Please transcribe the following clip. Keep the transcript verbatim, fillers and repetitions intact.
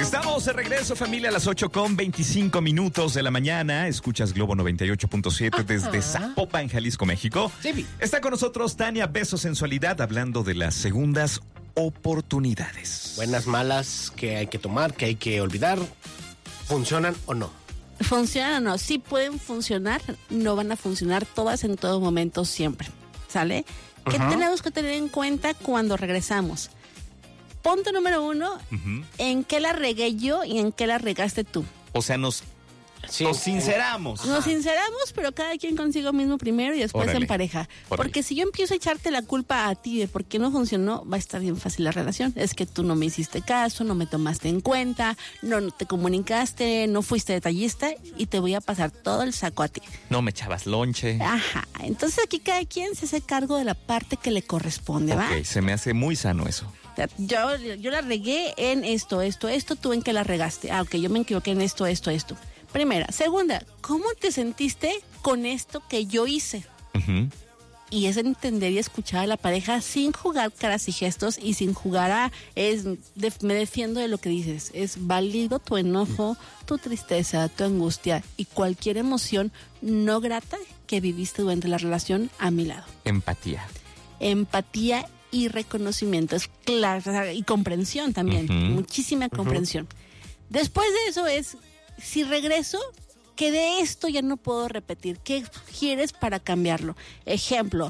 Estamos de regreso, familia, a las ocho con veinticinco minutos de la mañana. Escuchas Globo noventa y ocho punto siete desde Zapopan, Jalisco, México. Sí. Está con nosotros Tania Beso Sensualidad hablando de las segundas oportunidades. Buenas, malas, que hay que tomar, que hay que olvidar. ¿Funcionan o no? ¿Funcionan o no? Sí pueden funcionar, no van a funcionar todas en todo momento siempre, ¿sale? Uh-huh. ¿Qué tenemos que tener en cuenta cuando regresamos? Punto número uno, uh-huh. ¿en qué la regué yo y en qué la regaste tú? O sea, nos, sí, nos sinceramos. Nos Ajá. sinceramos, pero cada quien consigo mismo primero y después Órale. en pareja. Órale. Porque si yo empiezo a echarte la culpa a ti de por qué no funcionó, va a estar bien fácil la relación. Es que tú no me hiciste caso, no me tomaste en cuenta, no, no te comunicaste, no fuiste detallista y te voy a pasar todo el saco a ti. No me echabas lonche. Ajá, entonces aquí cada quien se hace cargo de la parte que le corresponde, ¿va? Ok, se me hace muy sano eso. Yo, yo la regué en esto, esto, esto, ¿tú en qué la regaste? Ah, ok, yo me equivoqué en esto, esto, esto. Primera. Segunda, ¿cómo te sentiste con esto que yo hice? Uh-huh. Y es entender y escuchar a la pareja sin jugar caras y gestos y sin jugar a es de, me defiendo de lo que dices. Es válido tu enojo, tu tristeza, tu angustia y cualquier emoción no grata que viviste durante la relación a mi lado. Empatía. Empatía y reconocimiento, es claro, y comprensión también, uh-huh. muchísima comprensión. Uh-huh. Después de eso es, si regreso, que de esto ya no puedo repetir, ¿qué quieres para cambiarlo? Ejemplo,